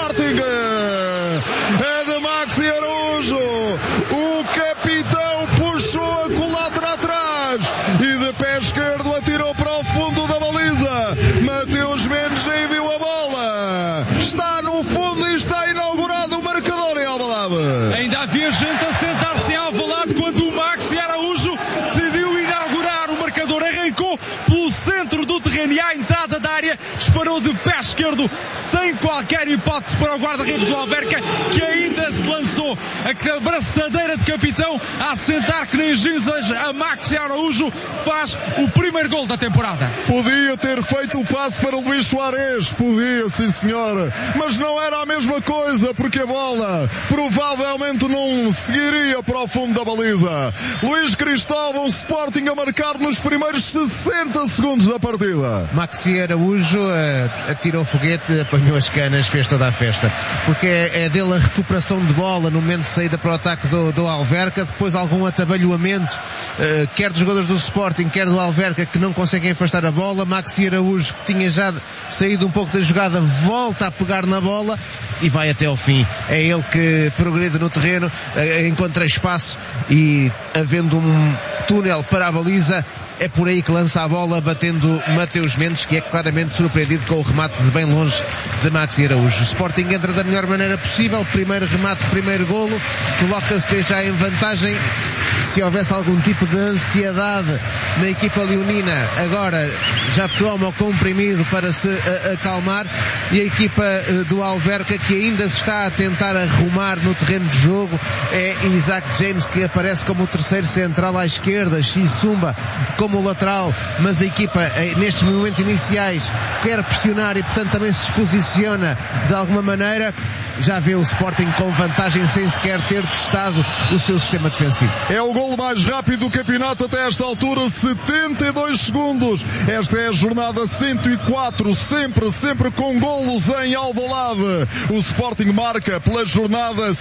Sporting. É de Maxi Araújo. O capitão puxou a culatra atrás e de pé esquerdo atirou para o fundo da baliza. Mateus Mendes nem viu a bola. Está no fundo e está inaugurado o marcador em Alvalade. Ainda havia gente a sentar-se em Alvalade quando o Maxi Araújo decidiu inaugurar o marcador. Arrancou pelo centro do terreno e à entrada da área disparou de pé esquerdo sem qualquer hipótese para o guarda-redes do Alverca, que ainda se lançou a abraçadeira de capitão a assentar que nem ginzas. A Maxi Araújo faz o primeiro gol da temporada. Podia ter feito o passe para Luís Soares, podia, sim senhora, mas não era a mesma coisa, porque a bola provavelmente não seguiria para o fundo da baliza. Luís Cristóvão, Sporting a marcar nos primeiros 60 segundos da partida. Maxi Araújo atirou o foguete, apanhou as canas, fez toda a festa, porque é dele a recuperação de bola no momento de saída para o ataque do Alverca, depois algum atabalhoamento, quer dos jogadores do Sporting, quer do Alverca, que não conseguem afastar a bola. Maxi Araújo, que tinha já saído um pouco da jogada, volta a pegar na bola e vai até ao fim. É ele que progride no terreno, encontra espaço e, havendo um túnel para a baliza, é por aí que lança a bola, batendo Mateus Mendes, que é claramente surpreendido com o remate de bem longe de Maxi Araújo. O Sporting entra da melhor maneira possível, primeiro remate, primeiro golo, coloca-se já em vantagem. Se houvesse algum tipo de ansiedade na equipa leonina, agora já toma o comprimido para se acalmar, e a equipa do Alverca, que ainda se está a tentar arrumar no terreno de jogo, é Isaac James, que aparece como o terceiro central à esquerda, Xisumba como o lateral, mas a equipa nestes momentos iniciais quer pressionar e portanto também se posiciona de alguma maneira. Já vê o Sporting com vantagem sem sequer ter testado o seu sistema defensivo. É o golo mais rápido do campeonato até esta altura, 72 segundos. Esta é a jornada 104, sempre com golos em Alvalade. O Sporting marca pela jornada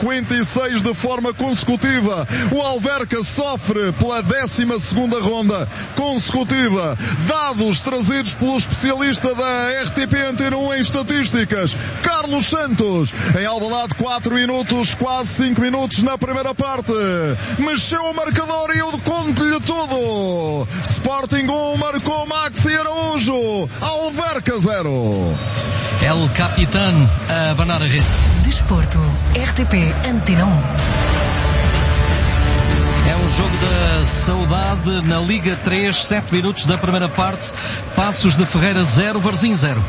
56 de forma consecutiva. O Alverca sofre pela 12ª ronda consecutiva. Dados trazidos pelo especialista da RTP Antena 1 em estatísticas, Carlos Santos. Em Alvalade, 4 minutos, quase 5 minutos na primeira parte. Mexeu o marcador e eu conto-lhe tudo. Sporting 1, marcou Maxi Araújo. Alverca 0. El Capitán a abanar a rede. Desporto, RTP Antena 1. É um jogo da saudade na Liga 3, 7 minutos da primeira parte. Passos de Ferreira 0, Varzim 0.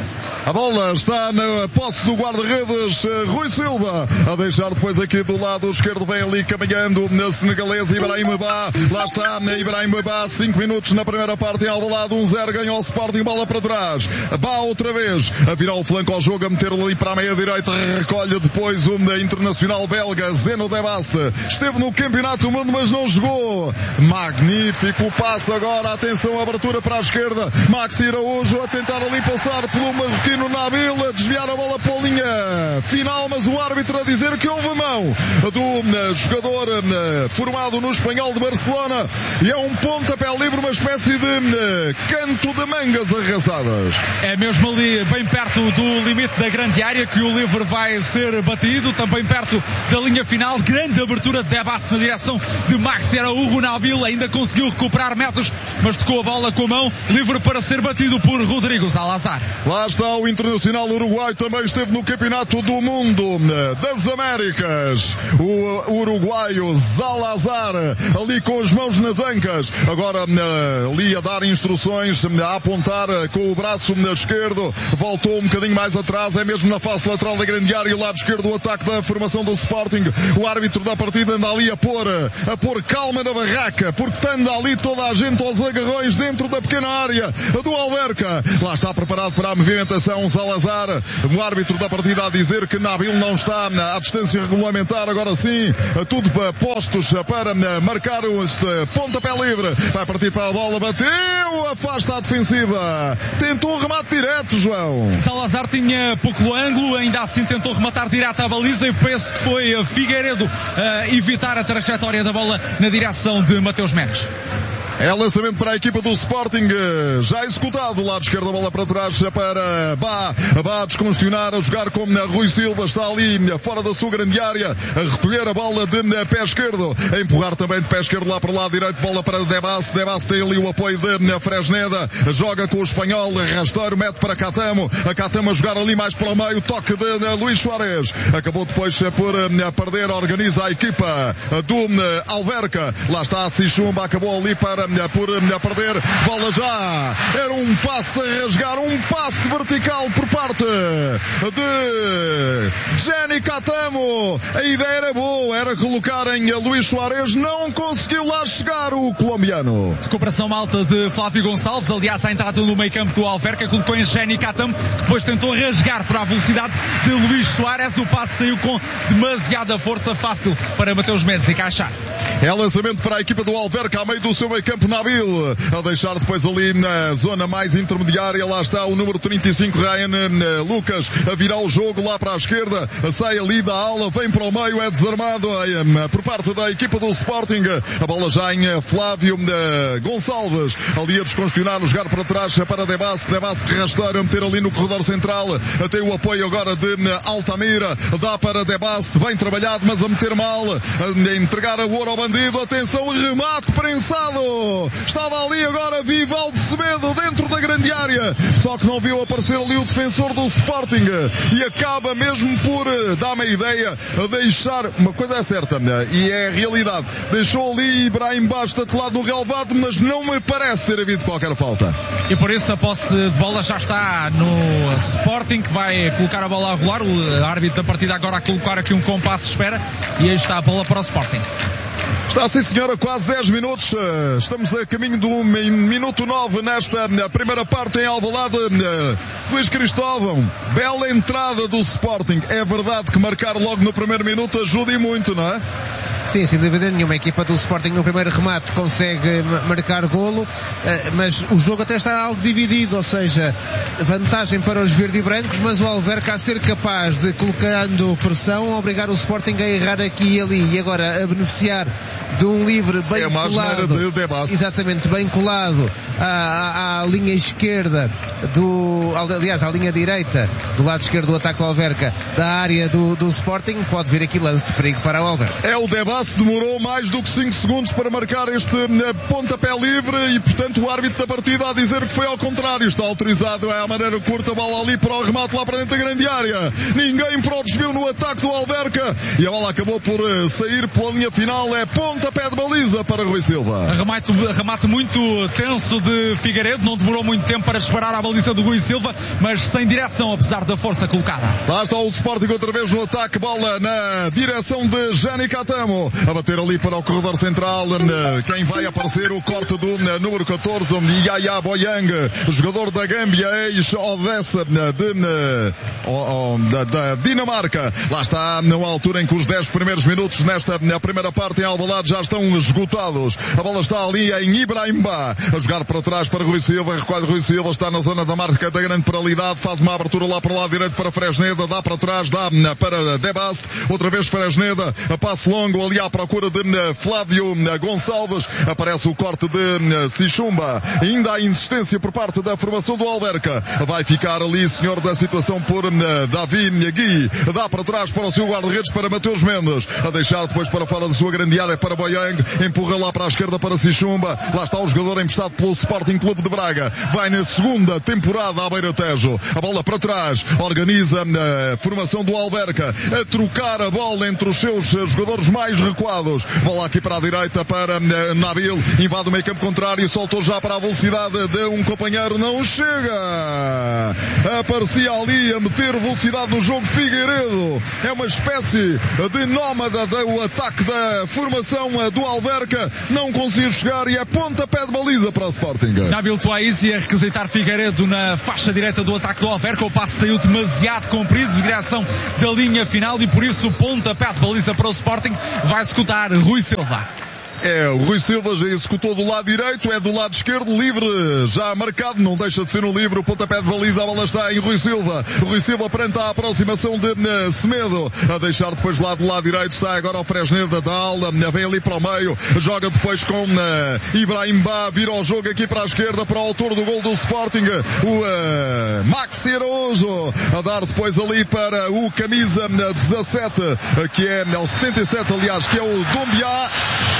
A bola está na posse do guarda-redes Rui Silva, a deixar depois aqui do lado esquerdo, vem ali caminhando na senegalesa Ibrahim Ba. Lá está Ibrahim Ba, 5 minutos na primeira parte em Alvalade, 1-0, ganha o Sporting, bola para trás. Ba outra vez, a virar o flanco ao jogo, a meter ali para a meia-direita, recolhe depois o internacional belga Zeno de Baste. Esteve no Campeonato do Mundo, mas não jogou. Magnífico o passe agora, atenção, abertura para a esquerda. Maxi Araújo a tentar ali passar pelo marroquino Nabil, a desviar a bola para a linha final, mas o árbitro a dizer que houve a mão do jogador formado no Espanhol de Barcelona, e é um pontapé livre, uma espécie de canto de mangas arrasadas. É mesmo ali, bem perto do limite da grande área, que o livre vai ser batido, também perto da linha final. Grande abertura de Debaste na direção de Maxi Araújo. Nabil ainda conseguiu recuperar metros, mas tocou a bola com a mão, livre para ser batido por Rodrigo Salazar. Lá está o internacional uruguaio, também esteve no Campeonato do Mundo das Américas. O uruguaio Salazar, ali com as mãos nas ancas, agora ali a dar instruções, a apontar com o braço esquerdo, voltou um bocadinho mais atrás, é mesmo na face lateral da grande área, lado esquerdo, o ataque da formação do Sporting. O árbitro da partida anda ali a pôr calma na barraca, porque anda ali toda a gente aos agarrões dentro da pequena área do Alverca. Lá está preparado para a movimentação Salazar, o árbitro da partida a dizer que Nabil não está à distância regulamentar. Agora sim, tudo postos para marcar este pontapé livre. Vai partir para a bola, bateu, afasta a defensiva, tentou um remate direto, João. Salazar tinha pouco ângulo, ainda assim tentou rematar direto à baliza, e penso que foi Figueiredo a evitar a trajetória da bola na direção de Mateus Mendes. É lançamento para a equipa do Sporting, já executado, lado esquerdo, a bola para trás para Bá descongestionar, a jogar com Rui Silva, está ali fora da sua grande área, a recolher a bola de pé esquerdo, a empurrar também de pé esquerdo lá para o lado direito, bola para Debas tem ali o apoio de Fresneda, joga com o espanhol, rasteiro, mete para Catamo, a Catamo a jogar ali mais para o meio, toque de Luís Soares, acabou depois por perder, organiza a equipa do Alverca, lá está a Sichumba, acabou ali por perder, bola já, era um passe a rasgar, um passe vertical por parte de Jenny Catamo, a ideia era boa, era colocar em Luís Soares, não conseguiu lá chegar o colombiano. Recuperação malta de Flávio Gonçalves, aliás à entrada no meio campo do Alverca, colocou em Jenny Catamo, que depois tentou rasgar para a velocidade de Luís Soares, o passe saiu com demasiada força, fácil para Mateus Mendes encaixar. É lançamento para a equipa do Alverca, a meio do seu meio campo, Nabil, a deixar depois ali na zona mais intermediária, lá está o número 35, Ryan Lucas, a virar o jogo lá para a esquerda, sai ali da ala, vem para o meio, é desarmado por parte da equipa do Sporting, a bola já em Flávio Gonçalves, ali a descongestionar, a jogar para trás para Debas rasteiro, a meter ali no corredor central, tem o apoio agora de Altamira, dá para Debas, bem trabalhado, mas a meter mal, a entregar a ouro ao bandido, atenção, remate prensado, estava ali agora Vivaldo Semedo dentro da grande área, só que não viu aparecer ali o defensor do Sporting e acaba mesmo por dar uma ideia, a deixar, uma coisa é certa e é a realidade, deixou ali Ibrahim Basta de lado no relvado, mas não me parece ter havido qualquer falta. E por isso a posse de bola já está no Sporting, que vai colocar a bola a rolar, o árbitro da partida agora a colocar aqui um compasso de espera e aí está a bola para o Sporting. Está sim senhora, quase 10 minutos, estamos a caminho do minuto 9 nesta primeira parte em Alvalade. Luís Cristóvão, bela entrada do Sporting, é verdade que marcar logo no primeiro minuto ajuda e muito, não é? Sim, sem dúvida nenhuma, a equipa do Sporting no primeiro remate consegue marcar golo, mas o jogo até está algo dividido, ou seja, vantagem para os verde e brancos, mas o Alverca a ser capaz de, colocando pressão, obrigar o Sporting a errar aqui e ali, e agora a beneficiar de um livre bem colado, exatamente, bem colado à linha esquerda aliás, à linha direita do lado esquerdo do ataque do Alverca, da área do Sporting, pode vir aqui lance de perigo para o Alverca. É o Debas, demorou mais do que 5 segundos para marcar este pontapé livre e, portanto, o árbitro da partida a dizer que foi ao contrário, está autorizado, é a maneira curta, a bola ali para o remate lá para dentro da grande área, ninguém para o desvio no ataque do Alverca e a bola acabou por sair pela linha final, é pontapé de baliza para Rui Silva. Remate muito tenso de Figueiredo, não demorou muito tempo para disparar a baliza do Rui Silva, mas sem direção, apesar da força colocada. Lá está o Sporting outra vez no ataque, bola na direção de Jenny Catamo, a bater ali para o corredor central, quem vai aparecer, o corte do número 14, Yaya Boyang, jogador da Gâmbia, ex-Odessa da Dinamarca. Lá está, na altura em que os 10 primeiros minutos nesta primeira parte em Alvalade já estão esgotados. A bola está ali em Ibrahim Bá, a jogar para trás para Rui Silva, recuado Rui Silva, está na zona da marca da grande penalidade, faz uma abertura lá para o lado direito para Fresneda, dá para trás, dá para Debas, outra vez Fresneda, a passe longo ali à procura de Flávio Gonçalves, aparece o corte de Sichumba, ainda há insistência por parte da formação do Alverca, vai ficar ali senhor da situação por Davi Gui, dá para trás para o seu guarda-redes para Mateus Mendes, a deixar depois para fora da sua grande área para Boyang, empurra lá para a esquerda para Sichumba, lá está o jogador emprestado pelo Sporting Clube de Braga, vai na segunda temporada à Beira Tejo, a bola para trás, organiza a formação do Alverca, a trocar a bola entre os seus jogadores mais recuados, bola aqui para a direita para Nabil, invade o meio campo contrário, soltou já para a velocidade de um companheiro, não chega, aparecia ali a meter velocidade no jogo Figueiredo, é uma espécie de nómada do ataque da formação do Alverca, não conseguiu chegar e é pontapé de baliza para o Sporting. Nabil Touaisi a requisitar Figueiredo na faixa direita do ataque do Alverca, o passe saiu demasiado comprido de direção da linha final e por isso pontapé de baliza para o Sporting, vai executar Rui Silva. O Rui Silva já executou do lado direito, é do lado esquerdo, livre, já marcado, não deixa de ser um livre, o pontapé de baliza, a bola está em Rui Silva. Rui Silva perante a aproximação de Semedo, a deixar depois lá do lado direito, sai agora o Fresneda da ala, vem ali para o meio, joga depois com Ibrahim Ba, vira o jogo aqui para a esquerda, para o autor do gol do Sporting, o Maxi Araújo, a dar depois ali para o camisa 17, que é o 77, aliás, que é o Doumbia.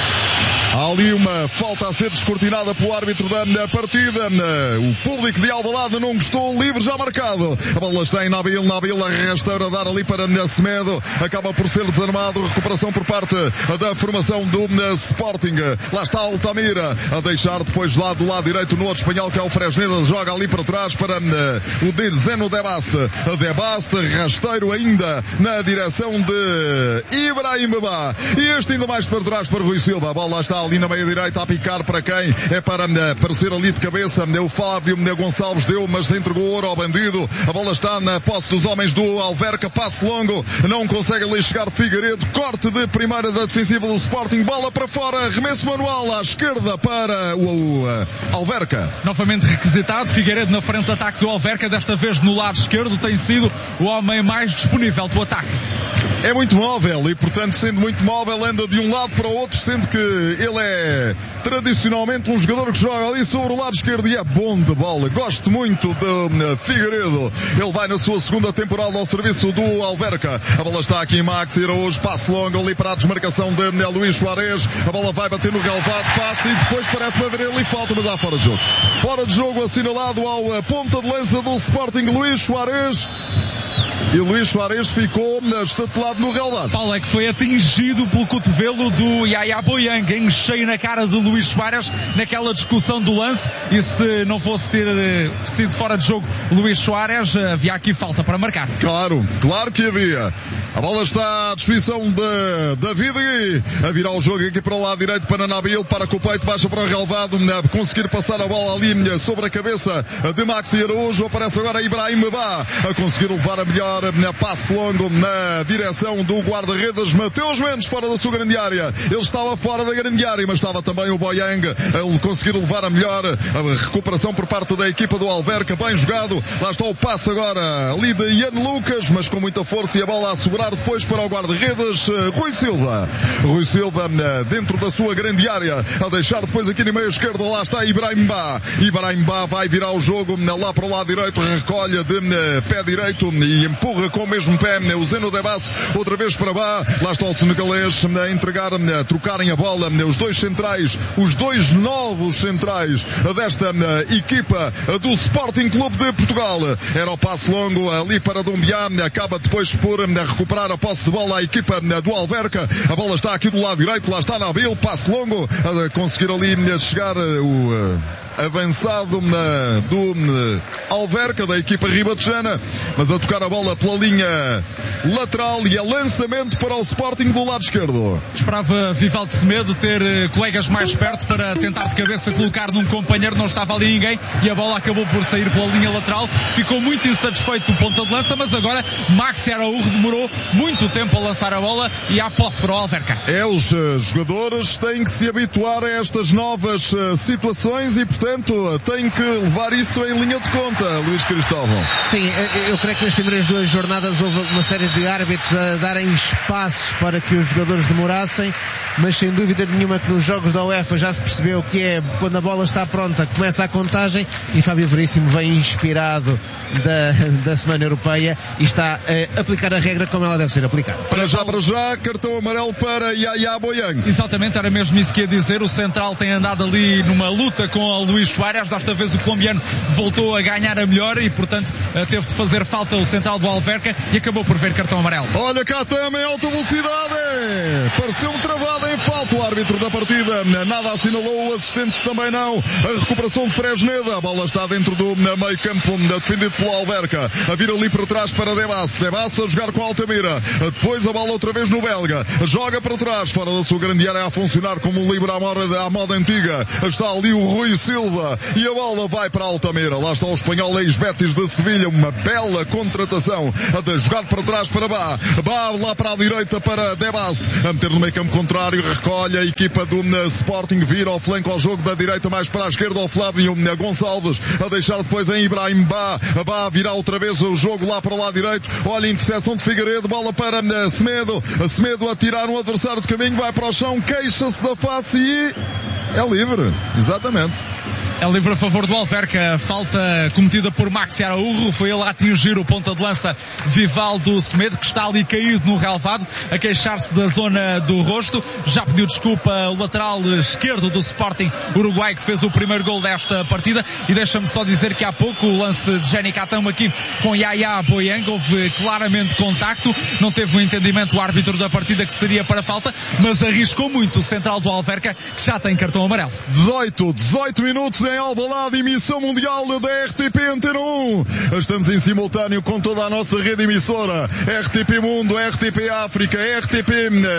Há ali uma falta a ser descortinada pelo árbitro da partida. O público de Alvalade não gostou. Livre já marcado. A bola está em Nabil a rasteira a dar ali para Semedo. Acaba por ser desarmado. Recuperação por parte da formação do Sporting. Lá está Altamira a deixar depois lá do lado direito no outro espanhol, que é o Fresneda. Joga ali para trás para o Zeno Debaste. Debaste, rasteiro ainda na direção de Ibrahim Ba. E este ainda mais para trás para Rui Silva. A bola está ali na meia direita a picar para quem? É para aparecer ali de cabeça. O Fábio Gonçalves deu, mas se entregou ouro ao bandido. A bola está na posse dos homens do Alverca. Passe longo. Não consegue ali chegar Figueiredo. Corte de primeira da defensiva do Sporting. Bola para fora. Remesso manual à esquerda para o Alverca. Novamente requisitado. Figueiredo na frente de ataque do Alverca. Desta vez no lado esquerdo. Tem sido o homem mais disponível do ataque. É muito móvel e, portanto, sendo muito móvel, anda de um lado para o outro, sendo que ele é tradicionalmente um jogador que joga ali sobre o lado esquerdo e é bom de bola. Gosto muito de Figueiredo. Ele vai na sua segunda temporada ao serviço do Alverca. A bola está aqui em Maxi Araújo, passe longo ali para a desmarcação de Luís Soares. A bola vai bater no relvado, passe e depois parece-me haver ali falta, mas há fora de jogo. Fora de jogo assinalado ao ponta de lança do Sporting, Luís Soares. E Luís Soares ficou estatelado no relvado. Paulo, é que foi atingido pelo cotovelo do Yaya Boyang, em cheio na cara de Luís Soares, naquela discussão do lance, e se não fosse ter sido fora de jogo Luís Soares, havia aqui falta para marcar. Claro que havia. A bola está à disposição de David, a virar o jogo aqui para o lado direito para Nabil, para que o peito baixa para o relvado, conseguir passar a bola ali sobre a cabeça de Maxi Araújo. Aparece agora Ibrahim Ba, a conseguir levar a melhor passe longo na direção do guarda-redes Mateus Mendes, fora da sua grande área. Ele estava fora da grande área, mas estava também o Boyang a conseguir levar a melhor. A recuperação por parte da equipa do Alverca, bem jogado. Lá está o passe agora ali de Ian Lucas, mas com muita força, e a bola a sobrar depois para o guarda-redes Rui Silva. Rui Silva dentro da sua grande área, a deixar depois aqui no meio esquerdo. Lá está Ibrahim Ba. Ibrahim Ba vai virar o jogo lá para o lado direito, recolhe de pé direito e empurra com o mesmo pé o Zeno Debasse, outra vez para Ba. Lá está o senegalês a entregar, a trocarem a bola os dois centrais, os dois novos centrais desta equipa do Sporting Clube de Portugal. Era o passe longo ali para Doumbia, acaba depois por recuperar a posse de bola à equipa do Alverca. A bola está aqui do lado direito, lá está Nabil, passe longo, a conseguir ali chegar o avançado do Alverca, da equipa ribatejana, mas a tocar a bola pela linha lateral, e é lançamento para o Sporting do lado esquerdo. Esperava Vivaldo Semedo ter colegas mais perto para tentar de cabeça colocar num companheiro, não estava ali ninguém e a bola acabou por sair pela linha lateral. Ficou muito insatisfeito o ponta de lança, mas agora Maxi Araújo demorou muito tempo a lançar a bola e há posse para o Alverca. Os jogadores têm que se habituar a estas novas situações e, portanto, têm que levar isso em linha de conta, Luís Cristóvão. Sim, eu creio que nas primeiras duas jornadas houve uma série de árbitros a darem espaço para que os jogadores demorassem, mas sem dúvida nenhuma que nos jogos da UEFA já se percebeu que é quando a bola está pronta, começa a contagem, e Fábio Veríssimo vem inspirado da Semana Europeia e está a aplicar a regra como ela deve ser aplicada. Para já, cartão amarelo para Yaya Boyang. Exatamente, era mesmo isso que ia dizer. O central tem andado ali numa luta com o Luís Soares. Desta vez o colombiano voltou a ganhar a melhor e, portanto, teve de fazer falta o central do Alverca e acabou por ver cartão amarelo. Olha cá também, alta velocidade. Pareceu-me travado em falta o árbitro da partida. Nada assinalou, o assistente também não. A recuperação de Fresneda. A bola está dentro do meio campo, defendido pelo Alverca. A vir ali para trás para Debasse. Debasse a jogar com Altamira. Depois a bola outra vez no belga. Joga para trás, fora da sua grande área, a funcionar como um livre à moda antiga. Está ali o Rui Silva. Silva e a bola vai para Altamira. Lá está o espanhol ex-Betis de Sevilha, uma bela contratação a de jogar para trás para Bá lá para a direita para De Bast, a meter no meio campo contrário, recolhe a equipa do Sporting, vira ao flanco ao jogo da direita mais para a esquerda ao Flávio Gonçalves, a deixar depois em Ibrahim Bá a virar outra vez o jogo lá para o lado direito, olha a interseção de Figueiredo, bola para Semedo a tirar um adversário de caminho, vai para o chão, queixa-se da face e é livre, exatamente. É livre a favor do Alverca, falta cometida por Maxi Araújo, foi ele a atingir o ponta de lança Vivaldo Semedo, que está ali caído no relvado, a queixar-se da zona do rosto, já pediu desculpa o lateral esquerdo do Sporting Uruguai, que fez o primeiro gol desta partida, e deixa-me só dizer que há pouco o lance de Jenny Catamo aqui com Yaya Boyang, houve claramente contacto, não teve um entendimento o árbitro da partida que seria para falta, mas arriscou muito o central do Alverca, que já tem cartão amarelo. 18 minutos em Alvalade, emissão mundial da RTP Antena 1. Estamos em simultâneo com toda a nossa rede emissora, RTP Mundo, RTP África, RTP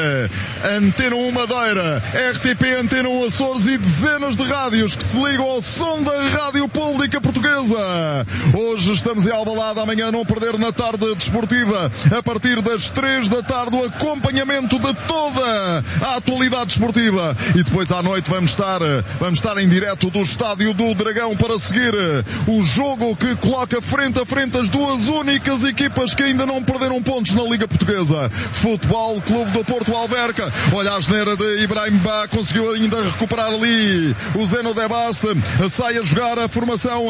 Antena 1 Madeira, RTP Antena 1 Açores e dezenas de rádios que se ligam ao som da Rádio Pública Portuguesa. Hoje estamos em Alvalade, amanhã não perder na tarde desportiva, a partir das 3 da tarde, o acompanhamento de toda a atualidade desportiva, e depois à noite vamos estar em direto do estádio do Dragão para seguir o jogo que coloca frente a frente as duas únicas equipas que ainda não perderam pontos na Liga Portuguesa. Futebol Clube do Porto Alverca, olha a geneira de Ibrahim Bá, conseguiu ainda recuperar ali o Zeno De Bast, sai a jogar a formação,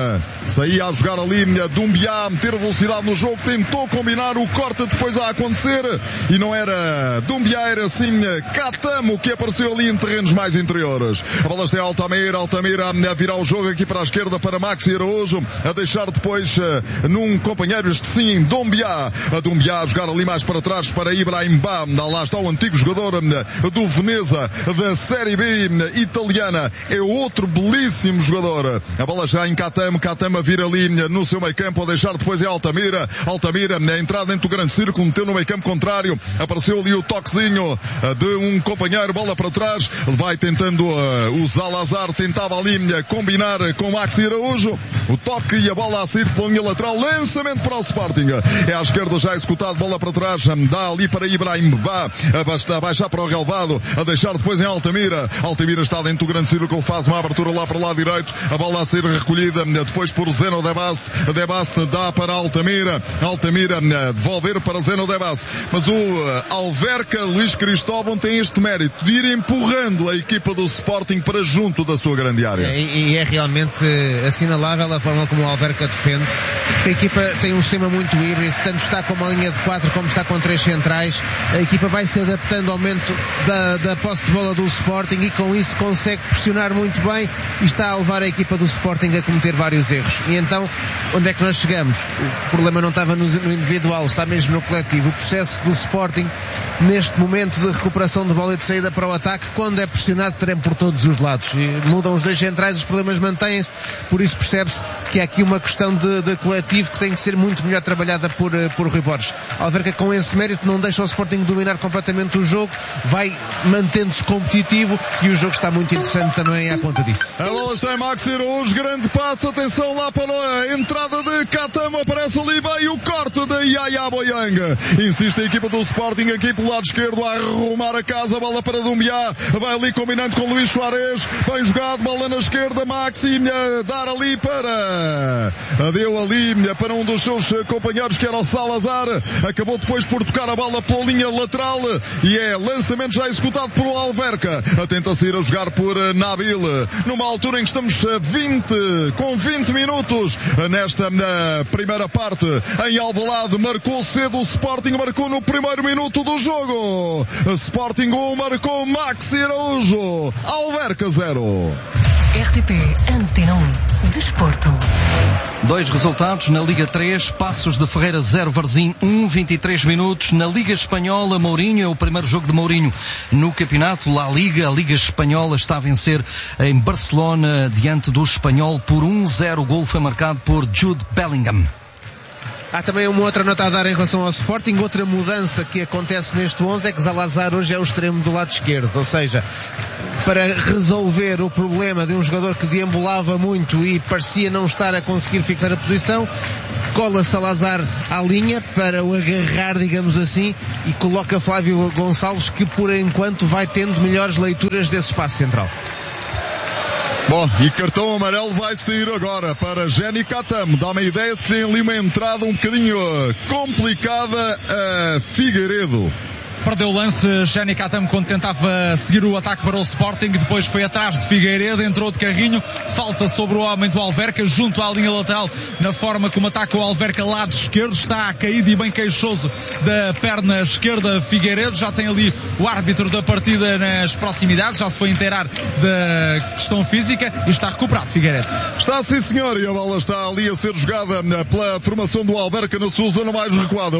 saía a jogar ali Doumbia, meter velocidade no jogo, tentou combinar o corte depois a acontecer e não era Doumbia, era sim Catamo que apareceu ali em terrenos mais interiores. A bola está em Altamira a virar o jogo aqui para a esquerda para Maxi Araújo, a deixar depois num companheiro, este sim, Doumbia a jogar ali mais para trás para Ibrahim Bá, lá está o antigo jogador do Veneza da Série B italiana, é outro belíssimo jogador. A bola já em Catamo a vir ali no seu meio campo, a deixar depois em Altamira, a entrar dentro do grande círculo, meteu no meio campo contrário, apareceu ali o toquezinho de um companheiro, bola para trás, vai tentando o Zalazar, tentava ali combinar com Maxi Araújo, o toque e a bola a sair pela linha lateral, lançamento para o Sporting, é à esquerda já executado, bola para trás, dá ali para Ibrahim Bá, a baixar para o relvado, a deixar depois em Altamira está dentro do grande círculo, faz uma abertura lá para o lado direito, a bola a ser recolhida depois por Zeno De Bast dá para Altamira devolver para Zeno De Bast, mas o Alverca, Luís Cristóvão, tem este mérito de ir empurrando a equipa do Sporting para junto da sua grande área. E é realmente assinalável a forma como o Alverca defende. A equipa tem um sistema muito híbrido, tanto está com uma linha de 4 como está com 3 centrais. A equipa vai se adaptando ao aumento da posse de bola do Sporting e com isso consegue pressionar muito bem e está a levar a equipa do Sporting a cometer vários erros. E então, onde é que nós chegamos? O problema não estava no individual, está mesmo no coletivo. O processo do Sporting, neste momento de recuperação de bola e de saída para o ataque, quando é pressionado, teremos por todos os lados. E mudam os dois centrais, os problemas mantêm-se, por isso percebe-se que há aqui uma questão de coletivo que tem que ser muito melhor trabalhada por Rui Borges. Alverca, com esse mérito, não deixa o Sporting dominar completamente o jogo, vai mantendo-se competitivo e o jogo está muito interessante também à conta disso. A bola está em Maxi Araújo, grande passo, atenção lá para a entrada de Catamo, aparece ali bem o corte de Yaya Boyang, insiste a equipa do Sporting aqui pelo lado esquerdo a arrumar a casa, bola para Doumbia, vai ali combinando com Luís Soares, bem jogado, bola na esquerda, Maxi, dar ali deu ali para um dos seus companheiros que era o Salazar, acabou depois por tocar a bola pela linha lateral e é lançamento já executado pelo Alverca, tenta-se ir a jogar por Nabil, numa altura em que estamos com 20 minutos nesta primeira parte em Alvalade, marcou cedo o Sporting, marcou no primeiro minuto do jogo, Sporting 1, marcou Maxi Araújo, Alverca 0. RTP Antena 1 Desporto. 2 resultados na Liga 3, Passos de Ferreira 0, Varzim 1, 23 minutos. Na Liga Espanhola, Mourinho, é o primeiro jogo de Mourinho no campeonato La Liga. A Liga Espanhola está a vencer em Barcelona diante do Espanhol por 1-0. O golo foi marcado por Jude Bellingham. Há também uma outra nota a dar em relação ao Sporting. Outra mudança que acontece neste 11 é que Zalazar hoje é o extremo do lado esquerdo, ou seja, para resolver o problema de um jogador que deambulava muito e parecia não estar a conseguir fixar a posição, cola Salazar à linha para o agarrar, digamos assim, e coloca Flávio Gonçalves, que por enquanto vai tendo melhores leituras desse espaço central. Bom, e cartão amarelo vai sair agora para Jenny Catamo. Dá-me a ideia de que tem ali uma entrada um bocadinho complicada a Figueiredo. Perdeu o lance Jenny Catamo quando tentava seguir o ataque para o Sporting, depois foi atrás de Figueiredo, entrou de carrinho, falta sobre o homem do Alverca, junto à linha lateral, na forma como ataca o Alverca lado esquerdo, está caído e bem queixoso da perna esquerda Figueiredo, já tem ali o árbitro da partida nas proximidades, já se foi inteirar da questão física e está recuperado Figueiredo. Está sim senhor, e a bola está ali a ser jogada pela formação do Alverca na sua zona mais recuada.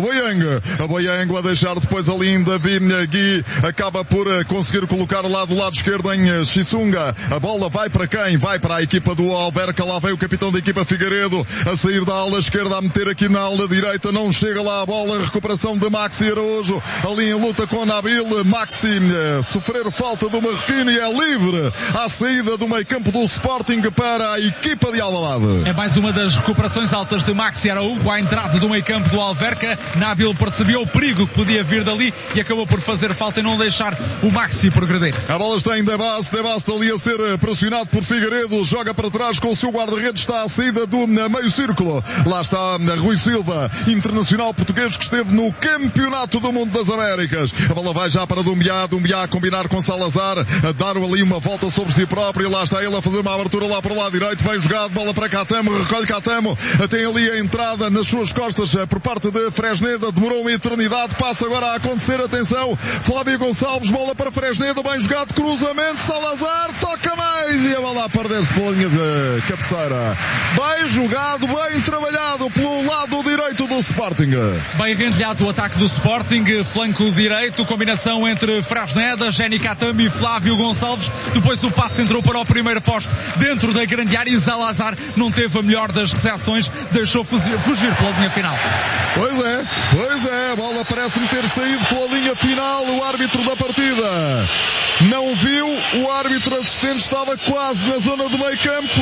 A Boiango a deixar depois ali ainda Gui acaba por conseguir colocar lá do lado esquerdo em Chisunga. A bola vai para quem? Vai para a equipa do Alverca. Lá vem o capitão da equipa Figueiredo a sair da ala esquerda, a meter aqui na ala direita. Não chega lá a bola. Recuperação de Maxi Araújo ali em luta com Nabil. Maxi sofrer falta do marroquino e é livre à saída do meio campo do Sporting para a equipa de Alvalade. É mais uma das recuperações altas de Maxi Araújo à entrada do meio campo do Alverca. Nabil percebeu o perigo que podia vir dali e acabou por fazer falta e não deixar o Maxi progredir. A bola está em Debast ali a ser pressionado por Figueiredo, joga para trás com o seu guarda-redes, está à saída do meio círculo. Lá está Rui Silva, internacional português que esteve no Campeonato do Mundo das Américas. A bola vai já para Dumbiá a combinar com Salazar, a dar ali uma volta sobre si próprio. Lá está ele a fazer uma abertura lá para o lado direito, bem jogado, bola para Catamo, recolhe Catamo, tem ali a entrada nas suas costas por parte de Fresneda, demorou uma eternidade, passa agora a acontecer, atenção, Flávio Gonçalves, bola para Fresneda, bem jogado, cruzamento, Salazar, toca mais e a bola a perder-se pela linha de cabeceira. Bem jogado, bem trabalhado pelo lado direito do Sporting. Bem rendilhado o ataque do Sporting, flanco direito, combinação entre Fresneda, Jenny Catamo e Flávio Gonçalves. Depois o passe entrou para o primeiro poste dentro da grande área e Salazar não teve a melhor das recepções, deixou fugir pela linha final. Pois é, a bola parece-me ter saído pela linha final. O árbitro da partida não viu, o árbitro assistente estava quase na zona do meio campo,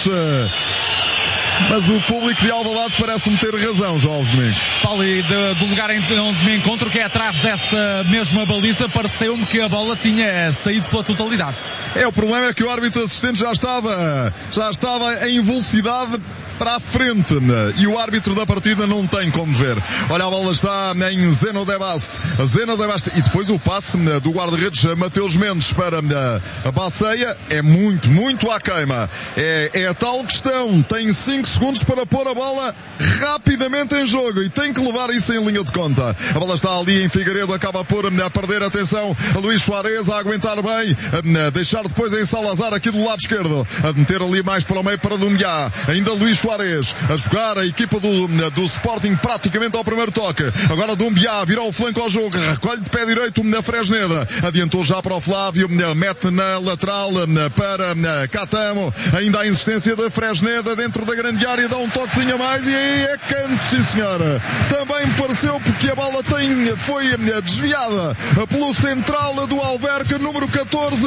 mas o público de Alvalade parece-me ter razão, João Alves Domingos. Paulo, e do lugar onde me encontro, que é atrás dessa mesma baliza, pareceu-me que a bola tinha saído pela totalidade. O problema é que o árbitro assistente já estava em velocidade para a frente e o árbitro da partida não tem como ver. Olha, a bola está em Zeno Debast e depois o passe do guarda-redes Mateus Mendes para a Baceia é muito à queima. É a tal questão, tem 5 segundos para pôr a bola rapidamente em jogo e tem que levar isso em linha de conta. A bola está ali em Figueiredo, acaba por perder, atenção, a Luís Soares a aguentar bem, a deixar depois em Salazar aqui do lado esquerdo, a meter ali mais para o meio para Dumbiá, ainda Luís Soares a jogar a equipa do Sporting praticamente ao primeiro toque. Agora Dumbiá virou o flanco ao jogo, recolhe de pé direito na Fresneda, adiantou já para o Flávio, mete na lateral para Catamo, ainda a insistência da Fresneda dentro da grande área, dá um toquezinho a mais e aí é canto, sim senhora. Também me pareceu porque a bola foi desviada pelo central do Alverca, número 14,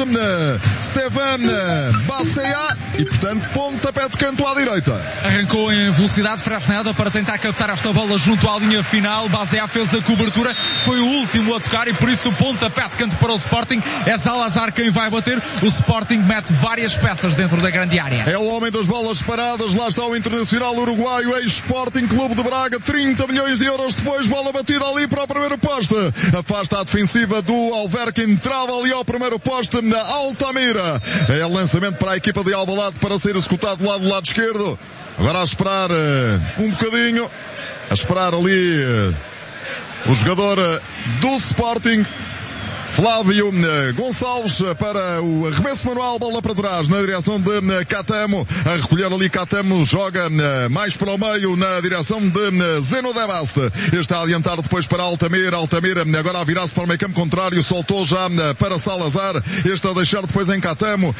Stevan Baceia, e portanto pontapé de canto à direita. Arrancou em velocidade Fresneda para tentar captar esta bola junto à linha final. Baceia fez a cobertura, foi o último a tocar e por isso o pontapé de canto para o Sporting. É Salazar quem vai bater. O Sporting mete várias peças dentro da grande área. É o homem das bolas paradas. Lá está o internacional uruguaio, ex-Sporting Clube de Braga, 30 milhões de euros depois, bola batida ali para o primeiro poste. Afasta a defensiva do Alverca, entrava ali ao primeiro poste na Altamira. É lançamento para a equipa de Alvalade para ser executado lá do lado esquerdo. Agora a esperar um bocadinho, a esperar ali o jogador do Sporting, Flávio Gonçalves, para o arremesso manual, bola para trás na direção de Catamo, a recolher ali Catamo, joga mais para o meio na direção de Zeno Debast, está a adiantar depois para Altamira agora a virar-se para o meio campo contrário, soltou já para Salazar, este a deixar depois em Catamo.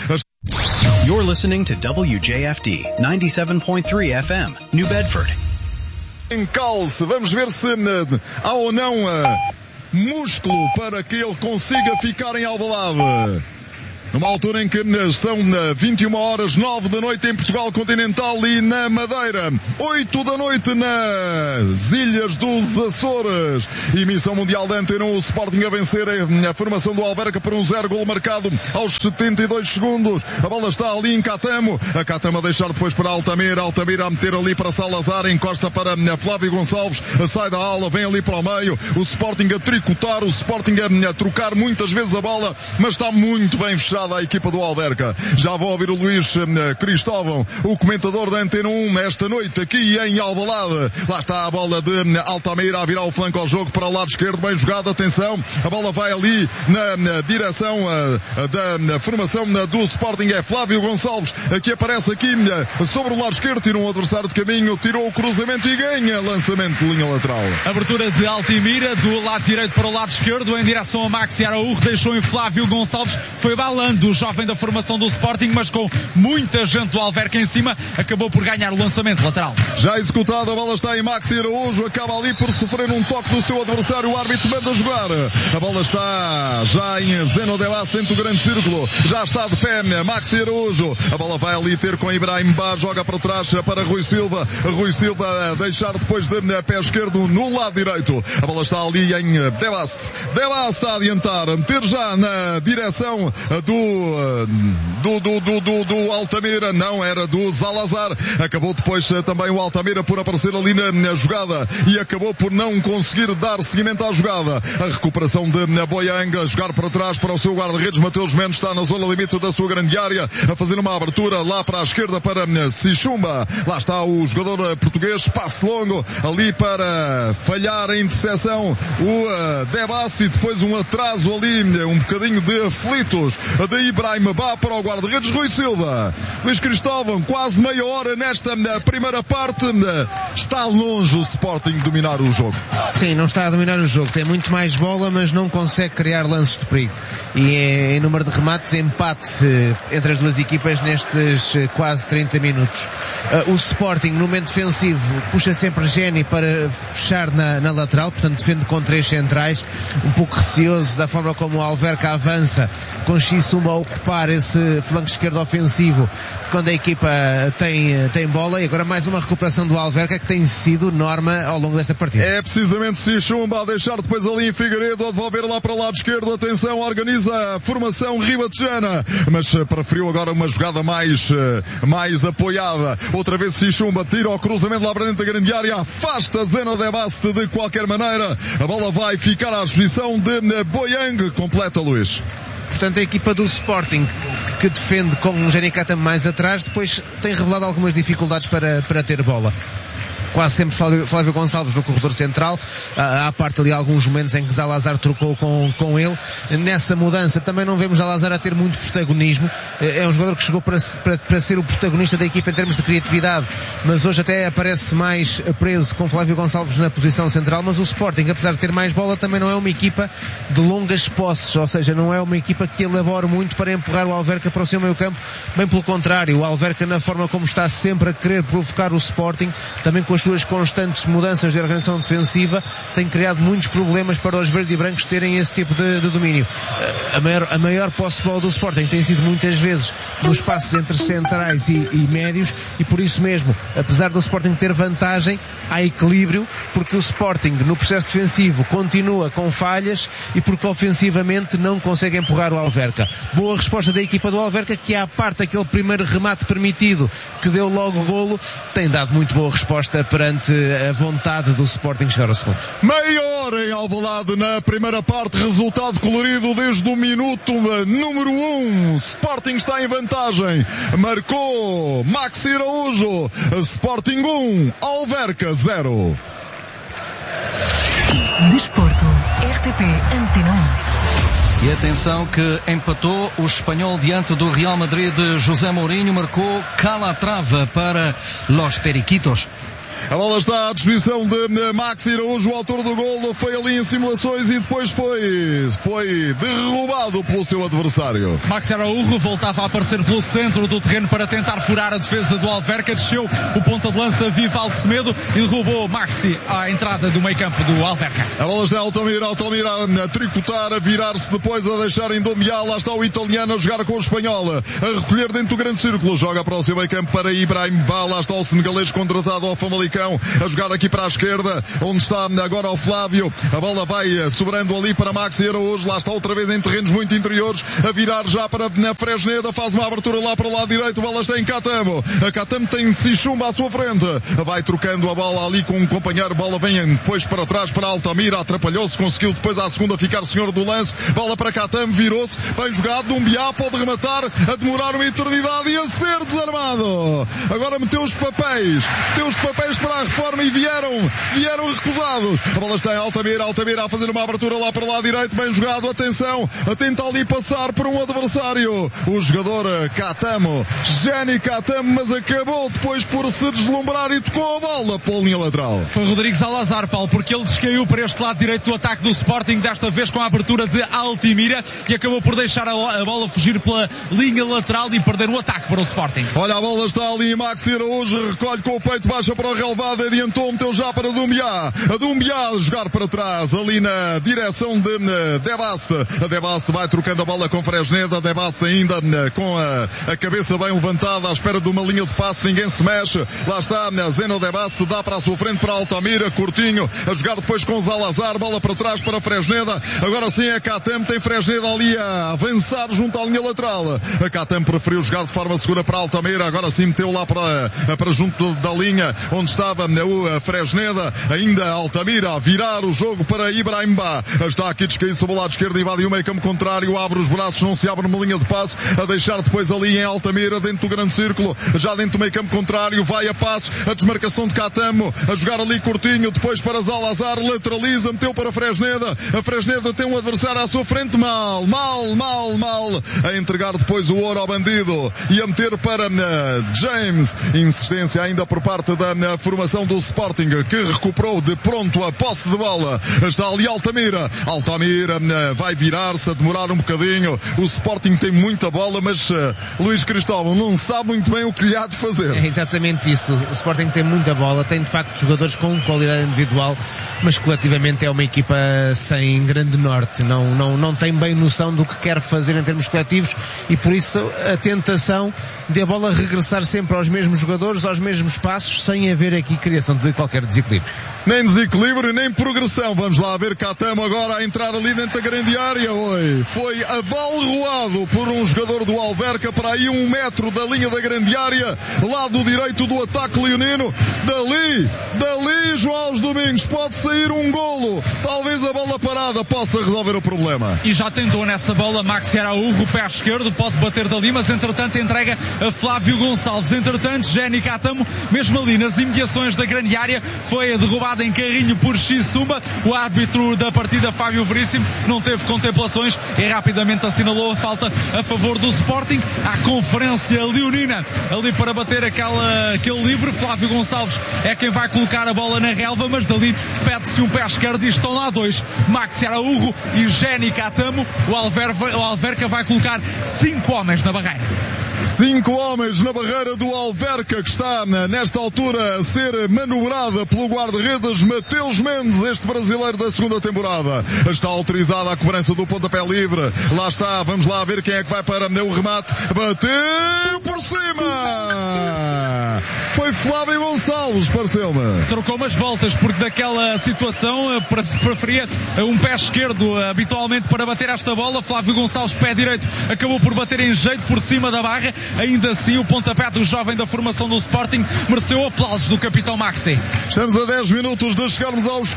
You're listening to WJFD 97.3 FM, New Bedford. encalce. Vamos ver se há ou não músculo para que ele consiga ficar em Alvalade. Numa altura em que são 21h09 da noite em Portugal Continental e na Madeira, 8 da noite nas Ilhas dos Açores. Emissão mundial da Antena 1, o Sporting a vencer a formação do Alverca por 1-0, golo marcado aos 72 segundos. A bola está ali em Catamo, a Catamo a deixar depois para Altamira a meter ali para Salazar, encosta para Flávio Gonçalves, sai da aula, vem ali para o meio, o Sporting a tricotar, o Sporting a trocar muitas vezes a bola, mas está muito bem fechado a equipa do Alverca. Já vou ouvir o Luís Cristóvão, o comentador da Antena 1, esta noite aqui em Alvalade. Lá está a bola de Altamira a virar o flanco ao jogo para o lado esquerdo, bem jogado, atenção, a bola vai ali na direção da formação do Sporting, é Flávio Gonçalves, que aparece aqui sobre o lado esquerdo, tira um adversário de caminho, tirou o cruzamento e ganha lançamento de linha lateral. Abertura de Altamira, do lado direito para o lado esquerdo, em direção a Maxi Araújo, deixou em Flávio Gonçalves, foi balando o jovem da formação do Sporting, mas com muita gente do Alverca em cima, acabou por ganhar o lançamento lateral. Já executado, a bola está em Maxi Araújo, acaba ali por sofrer um toque do seu adversário, o árbitro manda jogar. A bola está já em Zeno de Bas dentro do grande círculo, já está de pé Maxi Araújo, a bola vai ali ter com Ibrahim Ba, joga para trás para Rui Silva a deixar depois de pé esquerdo no lado direito, a bola está ali em Debast a adiantar, meter já na direção do Altamira, não, era do Salazar, acabou depois também o Altamira por aparecer ali na jogada e acabou por não conseguir dar seguimento à jogada. A recuperação de Boyang, a jogar para trás para o seu guarda-redes, Mateus Mendes está na zona limite da sua grande área, a fazer uma abertura lá para a esquerda para Sichumba, lá está o jogador português, passe longo ali para falhar a interseção o Debas e depois um atraso ali, um bocadinho de aflitos de Ibrahim Ba para o guarda-redes Rui Silva. Luís Cristóvão, quase meia hora nesta primeira parte, está longe o Sporting de dominar o jogo. Sim, não está a dominar o jogo, tem muito mais bola, mas não consegue criar lances de perigo. E em número de remates, empate entre as duas equipas nestes quase 30 minutos. O Sporting, no momento defensivo, puxa sempre Geni para fechar na lateral, portanto defende com 3 centrais, um pouco receoso da forma como o Alverca avança, com Xisumba a ocupar esse flanco esquerdo ofensivo quando a equipa tem bola, e agora mais uma recuperação do Alverca que tem sido norma ao longo desta partida. É precisamente Xisumba a deixar depois ali em Figueiredo, a devolver lá para o lado esquerdo, atenção, organiza a formação ribatejana, mas preferiu agora uma jogada mais apoiada, outra vez Xisumba tira o cruzamento lá para dentro da grande área, afasta Zeno de Baste de qualquer maneira, a bola vai ficar à disposição de Boyang, completa Luís. Portanto, a equipa do Sporting, que defende com um Geni Catamo mais atrás, depois tem revelado algumas dificuldades para ter bola. Quase sempre Flávio Gonçalves no corredor central, há parte ali alguns momentos em que Salazar trocou com ele. Nessa mudança também não vemos Salazar a ter muito protagonismo, é um jogador que chegou para ser o protagonista da equipa em termos de criatividade, mas hoje até aparece mais preso com Flávio Gonçalves na posição central. Mas o Sporting, apesar de ter mais bola, também não é uma equipa de longas posses, ou seja, não é uma equipa que elabora muito para empurrar o Alverca para o seu meio campo, bem pelo contrário, o Alverca, na forma como está sempre a querer provocar o Sporting, também com as suas constantes mudanças de organização defensiva, tem criado muitos problemas para os verdes e brancos terem esse tipo de domínio. A maior posse de bola do Sporting tem sido muitas vezes nos passos entre centrais e médios, e por isso mesmo, apesar do Sporting ter vantagem, há equilíbrio, porque o Sporting no processo defensivo continua com falhas e porque ofensivamente não consegue empurrar o Alverca. Boa resposta da equipa do Alverca, que à parte daquele primeiro remate permitido que deu logo o golo, tem dado muito boa resposta perante a vontade do Sporting chegar ao segundo. Meia hora em Alvalade na primeira parte, resultado colorido desde o minuto número 1. Sporting está em vantagem, marcou Maxi Araújo. Sporting 1, Alverca 0. Desporto, RTP Antena 1. E atenção que empatou o espanhol diante do Real Madrid de José Mourinho, marcou Calatrava para Los Periquitos. A bola está à disposição de Maxi Araújo, o autor do golo, foi ali em simulações e depois foi derrubado pelo seu adversário. Maxi Araújo voltava a aparecer pelo centro do terreno para tentar furar a defesa do Alverca, desceu o ponta de lança Vivaldo Semedo e derrubou Maxi à entrada do meio campo do Alverca. A bola está Altamira a tricotar, a virar-se depois, a deixar em Dombiá. Lá está o italiano a jogar com o espanhol, a recolher dentro do grande círculo, joga para o seu meio campo para Ibrahim Ba. Lá está o senegalês contratado ao Famalicão, a jogar aqui para a esquerda, onde está agora o Flávio. A bola vai sobrando ali para Maxi Araújo, lá está outra vez em terrenos muito interiores, a virar já para na Fresneda, faz uma abertura lá para o lado direito, a bola está em Catamo. A Catamo tem Sichumba à sua frente, vai trocando a bola ali com um companheiro, bola vem depois para trás para Altamira, atrapalhou-se, conseguiu depois à segunda ficar senhor do lance, bola para Catamo, virou-se, bem jogado, Dumbiá pode rematar, a demorar uma eternidade e a ser desarmado. Agora meteu os papéis para a reforma e vieram recusados. A bola está em Altamira a fazer uma abertura lá para o lado direito, bem jogado, atenção, tenta ali passar por um adversário, o jogador Catamo, Jenny Catamo, mas acabou depois por se deslumbrar e tocou a bola pela linha lateral. Foi Rodrigo Salazar, Paulo, porque ele descaiu para este lado direito do ataque do Sporting, desta vez com a abertura de Altimira, e acabou por deixar a bola fugir pela linha lateral e perder o ataque para o Sporting. Olha, a bola está ali, Maxi Araújo recolhe com o peito, baixa para o relevado, adiantou, meteu já para Dumbiá. A Dumbiá a jogar para trás, ali na direção de Debaste. A Debaste vai trocando a bola com Fresneda, a Debaste ainda com a cabeça bem levantada, à espera de uma linha de passe, ninguém se mexe. Lá está Zeno Debaste, dá para a sua frente para Altamira, Curtinho, a jogar depois com Zalazar, bola para trás para Fresneda. Agora sim a Catamo, tem Fresneda ali a avançar junto à linha lateral. A Catamo preferiu jogar de forma segura para Altamira, agora sim meteu lá para junto da linha onde estava o Fresneda, ainda Altamira a virar o jogo para Ibrahim Ba. Está aqui descaído sobre o lado esquerdo, invade o meio campo contrário, abre os braços, não se abre numa linha de passe, a deixar depois ali em Altamira, dentro do grande círculo, já dentro do meio campo contrário, vai a passo, a desmarcação de Catamo, a jogar ali Curtinho, depois para Zalazar, lateraliza, meteu para Fresneda, a Fresneda tem um adversário à sua frente, mal, a entregar depois o ouro ao bandido e a meter para James, insistência ainda por parte da formação do Sporting, que recuperou de pronto a posse de bola. Está ali Altamira vai virar-se, a demorar um bocadinho. O Sporting tem muita bola, mas Luís Cristóvão não sabe muito bem o que lhe há de fazer. É exatamente isso, o Sporting tem muita bola, tem de facto jogadores com qualidade individual, mas coletivamente é uma equipa sem grande norte, não tem bem noção do que quer fazer em termos coletivos, e por isso a tentação de a bola regressar sempre aos mesmos jogadores, aos mesmos passos, sem haver aqui criação de qualquer desequilíbrio. Nem desequilíbrio, nem progressão. Vamos lá ver Catamo agora a entrar ali dentro da grande área. Foi abalroado por um jogador do Alverca para aí 1 metro da linha da grande área, lado direito do ataque leonino. Dali João Alves Domingos, pode sair um golo, talvez a bola parada possa resolver o problema. E já tentou nessa bola Maxi Araújo, pé esquerdo, pode bater dali, mas entretanto entrega a Flávio Gonçalves. Entretanto, Jenny Catamo, mesmo ali nas imediações da grande área, foi derrubada em carrinho por Xisumba. O árbitro da partida, Fábio Veríssimo, não teve contemplações e rapidamente assinalou a falta a favor do Sporting. À conferência leonina ali para bater aquele livre. Flávio Gonçalves é quem vai colocar a bola na relva, mas dali pede-se um pé esquerdo e estão lá dois, Maxi Araújo e Jenny Catamo. O Alverca vai colocar 5 homens na barreira. 5 homens na barreira do Alverca, que está nesta altura a ser manobrada pelo guarda-redes Mateus Mendes, este brasileiro da segunda temporada. Está autorizada a cobrança do pontapé livre. Lá está, vamos lá ver quem é que vai para o remate. Bateu por cima! Foi Flávio Gonçalves, pareceu-me. Trocou umas voltas, porque daquela situação preferia um pé esquerdo habitualmente para bater esta bola. Flávio Gonçalves, pé direito, acabou por bater em jeito por cima da barra. Ainda assim, o pontapé do jovem da formação do Sporting mereceu aplausos do capitão Maxi. Estamos a 10 minutos de chegarmos aos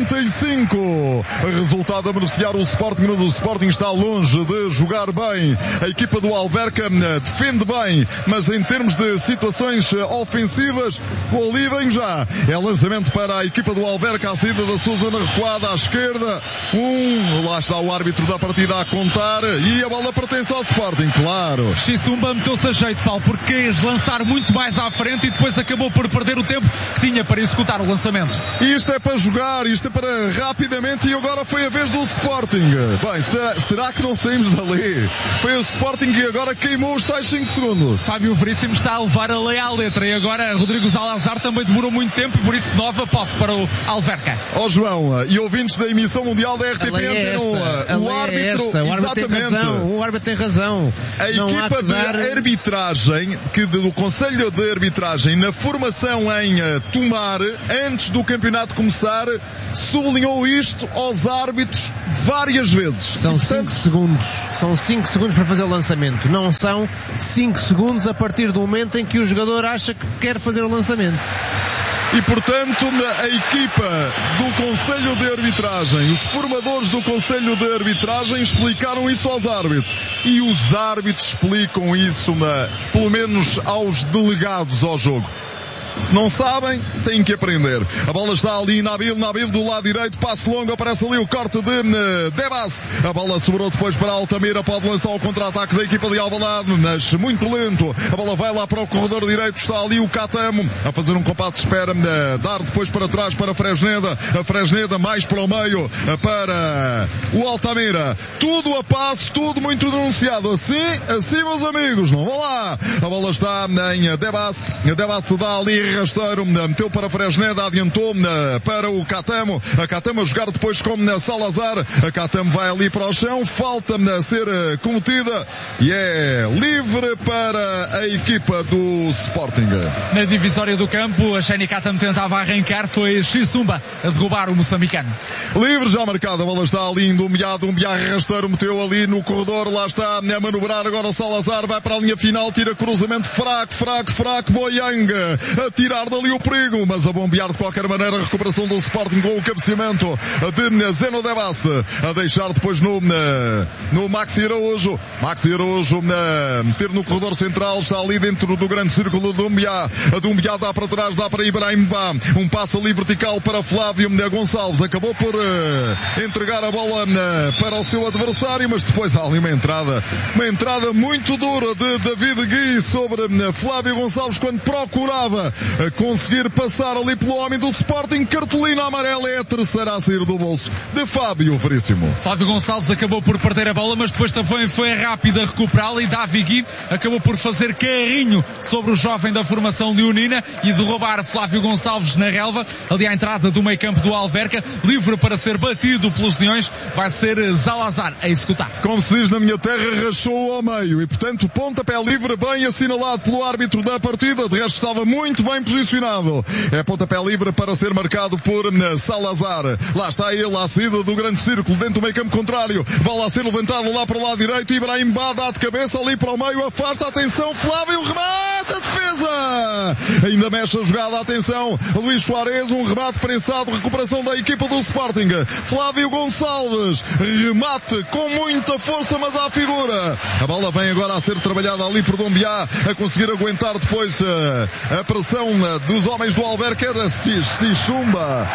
45. Resultado a beneficiar o Sporting, mas o Sporting está longe de jogar bem. A equipa do Alverca defende bem, mas em termos de situações ofensivas, o ali vem já. É lançamento para a equipa do Alverca, a saída da sua zona recuada à esquerda. Lá está o árbitro da partida a contar e a bola pertence ao Sporting, claro. Xisumba Estrela meteu-se a jeito, Paulo, porque quis lançar muito mais à frente e depois acabou por perder o tempo que tinha para executar o lançamento. Isto é para jogar, isto é para rapidamente, e agora foi a vez do Sporting. Bem, será que não saímos dali? Foi o Sporting que agora queimou os tais 5 segundos. Fábio Veríssimo está a levar a lei à letra e agora Rodrigo Salazar também demorou muito tempo e por isso nova posse para o Alverca. Ó João, e ouvintes da emissão mundial da RTP, o árbitro tem razão. A equipa de arbitragem, do Conselho de Arbitragem, na formação em Tomar, antes do campeonato começar, sublinhou isto aos árbitros várias vezes. São 5 segundos. São 5 segundos para fazer o lançamento. Não são 5 segundos a partir do momento em que o jogador acha que quer fazer o lançamento. E, portanto, a equipa do Conselho de Arbitragem, os formadores do Conselho de Arbitragem explicaram isso aos árbitros. E os árbitros explicam isso, pelo menos aos delegados ao jogo. Se não sabem, têm que aprender. A bola está ali, Nabil do lado direito, passe longo, aparece ali o corte de Debast. A bola sobrou depois para Altamira, pode lançar o contra-ataque da equipa de Alvalade, mas muito lento. A bola vai lá para o corredor direito, está ali o Catamo a fazer um compasso de espera, dar depois para trás para Fresneda. A Fresneda mais para o meio para o Altamira. Tudo a passo, tudo muito denunciado. Assim, meus amigos, não vão lá. A bola está em Debast. A Debast dá ali rasteiro, meteu para Fresneda, adiantou para o Catamo. A Catamo a jogar depois com Salazar. A Catamo vai ali para o chão, falta a ser cometida e é livre para a equipa do Sporting. Na divisória do campo, a Shani Catamo tentava arrancar, foi Xisumba a derrubar o moçambicano. Livre já marcado, a bola está ali um Biá rasteiro, meteu ali no corredor, lá está a manobrar agora o Salazar, vai para a linha final, tira cruzamento fraco, Boyang a tirar dali o perigo, mas a bombear de qualquer maneira a recuperação do Sporting com o cabeceamento de Zeno Debast, a deixar depois no Maxi Araújo meter no corredor central, está ali dentro do grande círculo de Dumbiá. A Dumbiá dá para trás, dá para Ibrahim Ba, um passo ali vertical para Flávio Gonçalves, acabou por entregar a bola para o seu adversário, mas depois há ali uma entrada muito dura de David Gui sobre Flávio Gonçalves quando procurava a conseguir passar ali pelo homem do Sporting. Cartolina amarela, é a terceira a sair do bolso de Fábio Veríssimo. Flávio Gonçalves acabou por perder a bola, mas depois também foi rápido a recuperá-la e Davi Gui acabou por fazer carrinho sobre o jovem da formação leonina e derrubar Flávio Gonçalves na relva, ali à entrada do meio campo do Alverca, livre para ser batido pelos leões, vai ser Salazar a executar. Como se diz na minha terra, rachou ao meio e, portanto, pontapé livre, bem assinalado pelo árbitro da partida, de resto estava muito bem posicionado. É pontapé livre para ser marcado por Salazar. Lá está ele à saída do grande círculo, dentro do meio campo contrário. Bola a ser levantada lá para o lado direito. Ibrahim Ba dá de cabeça ali para o meio, afasta, atenção, Flávio, remata, defesa! Ainda mexe a jogada, atenção, Luís Soares, um remate prensado, recuperação da equipa do Sporting. Flávio Gonçalves, remate com muita força, mas à figura. A bola vem agora a ser trabalhada ali por Dumbiá, a conseguir aguentar depois a pressão dos homens do Alverca, era Xisumba,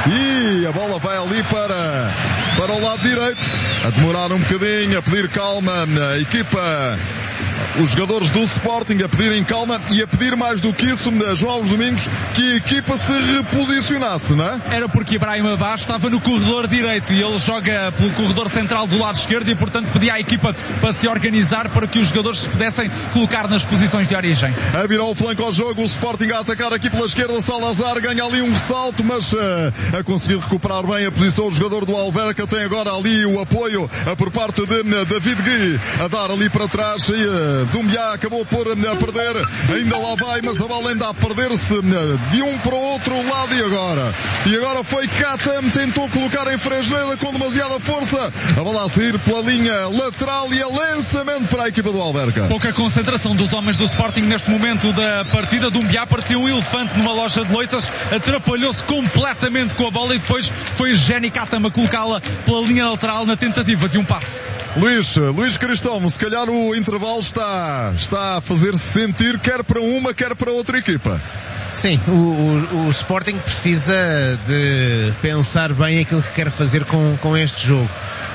e a bola vai ali para o lado direito, a demorar um bocadinho, a pedir calma a equipa, os jogadores do Sporting a pedirem calma e a pedir mais do que isso, João Alves Domingos, que a equipa se reposicionasse, não é? Era porque Ibrahim Ba estava no corredor direito e ele joga pelo corredor central do lado esquerdo e, portanto, pedia à equipa para se organizar para que os jogadores se pudessem colocar nas posições de origem. A virar o flanco ao jogo, o Sporting a atacar aqui pela esquerda, Salazar ganha ali um ressalto, mas a conseguir recuperar bem a posição, o jogador do Alverca tem agora ali o apoio por parte de David Gui, a dar ali para trás e Dumbiá acabou por perder, ainda lá vai, mas a bola ainda a perder-se de um para o outro lado e agora foi Catam, tentou colocar em Fresneda com demasiada força, a bola a sair pela linha lateral e a lançamento para a equipa do Alverca. Pouca concentração dos homens do Sporting neste momento da partida. Dumbiá parecia um elefante numa loja de loiças, atrapalhou-se completamente com a bola e depois foi Jenny Catam a colocá-la pela linha lateral na tentativa de um passe. Luís Cristóvão, se calhar o intervalo está a fazer-se sentir, quer para uma, quer para outra equipa. Sim, o Sporting precisa de pensar bem aquilo que quer fazer com este jogo.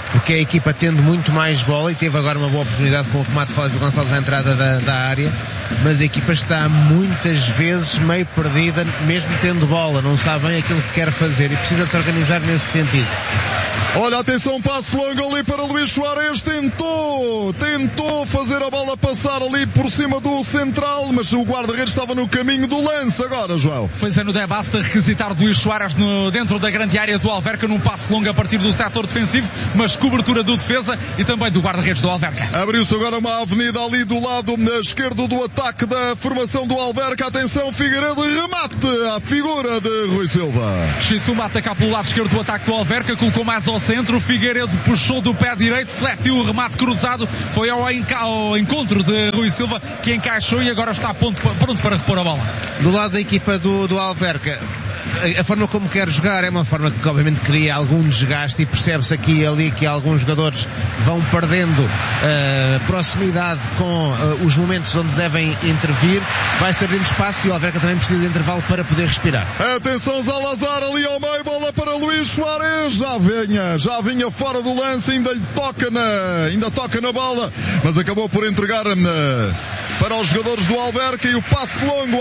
porque a equipa tendo muito mais bola, e teve agora uma boa oportunidade com o remate de Flávio Gonçalves à entrada da área, mas a equipa está muitas vezes meio perdida, mesmo tendo bola, não sabe bem aquilo que quer fazer e precisa de se organizar nesse sentido. Olha, atenção, passe longo ali para Luís Soares, tentou fazer a bola passar ali por cima do central, mas o guarda-redes estava no caminho do lance agora, João. Foi Zé Nudé, basta requisitar Luís Soares dentro da grande área do Alverca, num passe longo a partir do setor defensivo, mas cobertura do defesa e também do guarda-redes do Alverca. Abriu-se agora uma avenida ali do lado esquerdo do ataque da formação do Alverca. Atenção, Figueiredo, remate à figura de Rui Silva. Xissuma ataca pelo lado esquerdo do ataque do Alverca, colocou mais ao centro, Figueiredo puxou do pé direito, fletiu o remate cruzado, foi ao encontro de Rui Silva, que encaixou e agora está pronto para repor a bola. Do lado da equipa do Alverca, a forma como quer jogar é uma forma que obviamente cria algum desgaste, e percebe-se aqui e ali que alguns jogadores vão perdendo proximidade com os momentos onde devem intervir. Vai-se abrindo espaço e o Alverca também precisa de intervalo para poder respirar. Atenção, Zalazar ali ao meio, bola para Luís Soares, já vinha fora do lance, ainda toca na bola, mas acabou por entregar para os jogadores do Alverca, e o passe longo